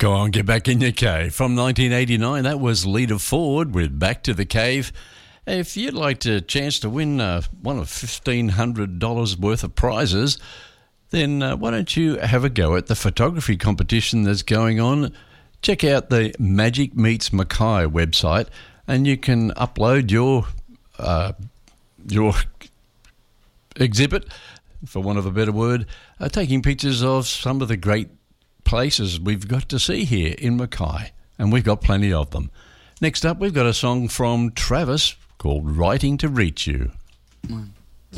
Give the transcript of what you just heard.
Go on, get back in your cave. From 1989, that was Lita Ford with Back to the Cave. If you'd like a chance to win one of $1,500 worth of prizes, then why don't you have a go at the photography competition that's going on? Check out the Magic Meets Mackay website, and you can upload your exhibit, for want of a better word, taking pictures of some of the great places we've got to see here in Mackay, and we've got plenty of them. Next up, we've got a song from Travis called Writing to Reach You. 1,